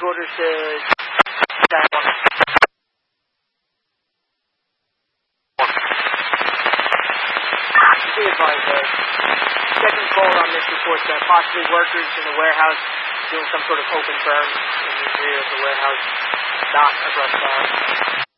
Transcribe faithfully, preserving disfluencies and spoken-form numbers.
orders to... Be advised, uh, second call on this report that possibly workers in the warehouse doing some sort of open burn in the rear of the warehouse, not a brush fire.